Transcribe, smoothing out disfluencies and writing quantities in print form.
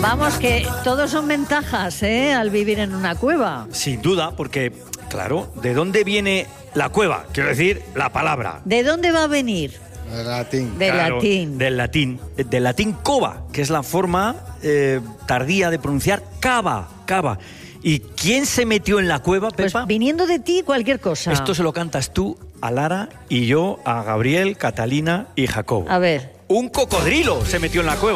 Vamos, que todos son ventajas, al vivir en una cueva. Sin duda, porque, claro, ¿de dónde viene la cueva? Quiero decir, la palabra. ¿De dónde va a venir? Del latín. Del latín cova, que es la forma tardía de pronunciar cava. ¿Y quién se metió en la cueva, Pepa? Pues viniendo de ti, cualquier cosa. Esto se lo cantas tú a Lara y yo a Gabriel, Catalina y Jacobo. A ver. Un cocodrilo se metió en la cueva.